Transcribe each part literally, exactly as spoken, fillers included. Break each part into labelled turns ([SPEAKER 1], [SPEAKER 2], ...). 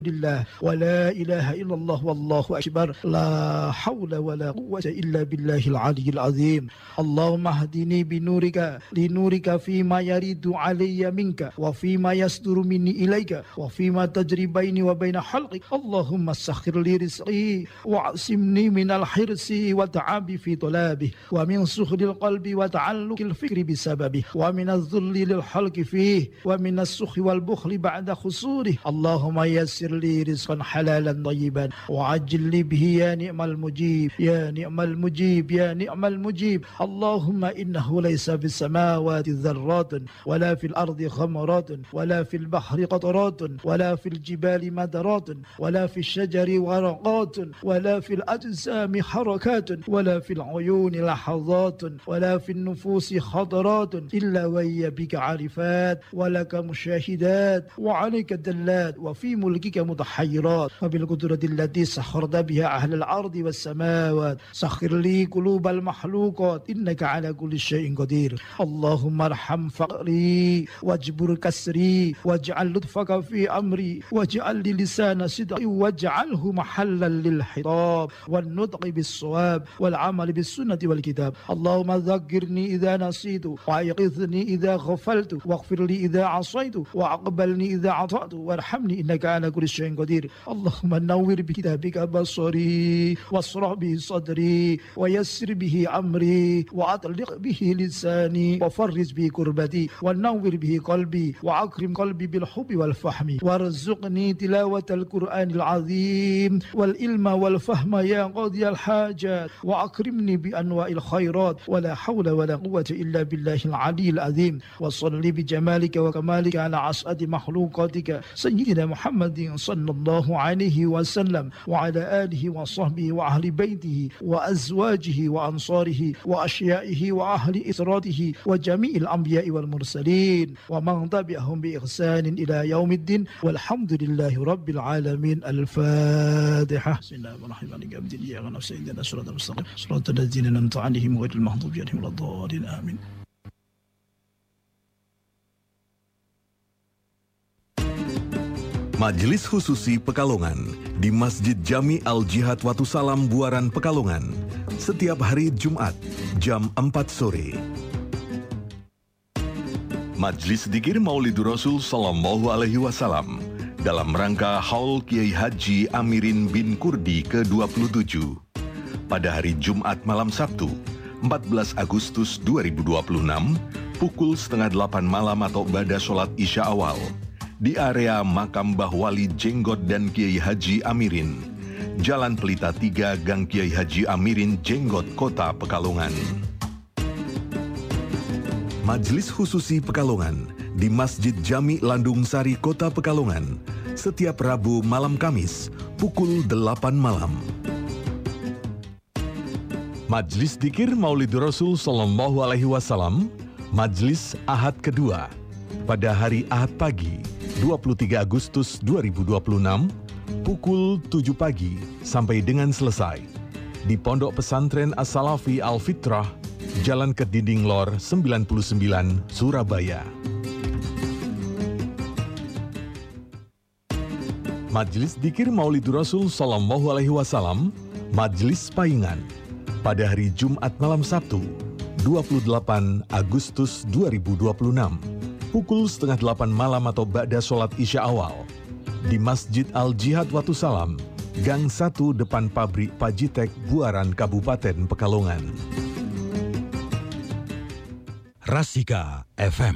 [SPEAKER 1] Alhamdulillah wa la ilaha illallah wallahu akbar la hawla wa la quwwata illa billahil aliyyil azim. Allahumma hdini binurika linurika fima yaridu alayya minka wa fima yasduru minni ilayka wa fima tajri baini wa baina khalqik. Allahumma sakhir li rizqi wa asimni minal hirsi wa ta'abi fi talabi wa min suhdil qalbi wa ta'alluqil fikri bisababi wa min adh-dhulli lil halqi fihi wa min as-sukhi wal bukhli ba'da khusuri. Allahumma yassir لي رزقا حلالا طيبا وعجل لي به يا نعم المجيب يا نعم المجيب يا نعم المجيب. اللهم إنه ليس في السماوات ذرات ولا في الأرض خمرات ولا في البحر قطرات ولا في الجبال مدرات ولا في الشجر ورقات ولا في الأجسام حركات ولا في العيون لحظات ولا في النفوس خطرات إلا وهي بك عارفات ولك مشاهدات وعليك دلات وفي ملكك متحيرات وبالقدرة التي سخرت بها أهل الأرض والسماوات سخر لي قلوب المخلوقات إنك على كل شيء قدير. اللهم ارحم فقري واجبر كسري واجعل لطفك في أمري واجعل لي لسان صدق واجعله محلا للخطاب والنطق بالصواب والعمل بالسنة والكتاب. اللهم ذكرني إذا نسيت وأيقظني إذا غفلت واغفر لي إذا عصيت وأقبلني إذا عطأت وارحمني إنك على كل شيء قدير. اللهم نور بكتابك بصري واشرح به صدري ويسر به أمري وأطلق به لساني وفرج به كربتي ونور به قلبي وأكرم قلبي بالحب والفهم وارزقني تلاوة القرآن العظيم والعلم والفهم يا قاضي الحاجات وأكرمني بأنواع الخيرات ولا حول ولا قوة إلا بالله العلي العظيم. وصل بجمالك وكمالك على أسعد مخلوقاتك سيدنا محمد صلى الله عليه وسلم وعلى آله وصحبه وأهل بيته وأزواجه وأنصاره وأشيائه وأهل إسراته وجميع الأنبياء والمرسلين ومن تبعهم بإحسان إلى يوم الدين والحمد لله رب العالمين. الفاتحة. بسم الله الرحمن الرحيم. عبد الله ونفسنا صراط المستقيم صراط الذين أنعمت عليهم غير المغضوب عليهم ولا الضالين آمين.
[SPEAKER 2] Majelis Khususi Pekalongan di Masjid Jami Al-Jihad Watu Salam Buaran Pekalongan setiap hari Jumat jam empat sore. Majelis Dzikir Maulidur Rasul Sallallahu Alaihi Wasallam dalam rangka Haul Kiai Haji Amirin bin Kurdi ke dua puluh tujuh pada hari Jumat malam Sabtu empat belas Agustus dua ribu dua puluh enam pukul setengah delapan malam atau ba'da sholat Isya awal di area Makam Mbah Wali Jenggot dan Kiai Haji Amirin, Jalan Pelita tiga, Gang Kiai Haji Amirin, Jenggot, Kota Pekalongan. Majelis Khususi Pekalongan di Masjid Jami Landung Sari, Kota Pekalongan, setiap Rabu malam Kamis, pukul delapan malam. Majelis Dzikir Maulidur Rasul Sallallahu Alaihi Wasallam, Majelis Ahad kedua, pada hari Ahad pagi, dua puluh tiga Agustus dua ribu dua puluh enam, pukul tujuh pagi sampai dengan selesai, di Pondok Pesantren As-Salafi Al-Fitrah, Jalan Kedinding Lor sembilan puluh sembilan, Surabaya. Majelis Dzikir Maulidur Rasul Sallallahu Alaihi Wasallam, Majelis Paingan, pada hari Jumat malam Sabtu, dua puluh delapan Agustus dua ribu dua puluh enam, pukul setengah delapan malam atau ba'da sholat Isya awal, di Masjid Al-Jihad Watu Salam, Gang satu depan pabrik Pajitek, Buaran, Kabupaten Pekalongan.
[SPEAKER 3] Rasika F M.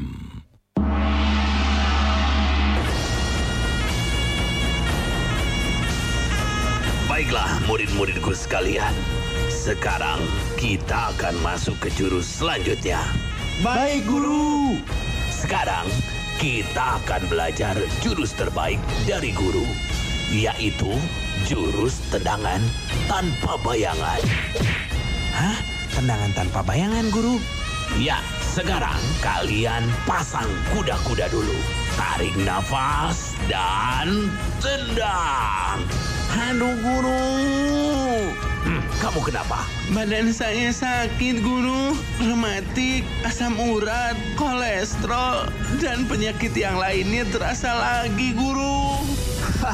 [SPEAKER 4] Baiklah murid-muridku sekalian, sekarang kita akan masuk ke jurus selanjutnya.
[SPEAKER 5] Baik, Guru.
[SPEAKER 4] Sekarang kita akan belajar jurus terbaik dari guru, yaitu jurus tendangan tanpa bayangan.
[SPEAKER 5] Hah? Tendangan tanpa bayangan, Guru?
[SPEAKER 4] Ya, sekarang kalian pasang kuda-kuda dulu. Tarik nafas dan tendang.
[SPEAKER 5] Aduh, Guru.
[SPEAKER 4] Hmm, kamu kenapa?
[SPEAKER 5] Badan saya sakit, Guru. Rematik, asam urat, kolesterol, dan penyakit yang lainnya terasa lagi, Guru.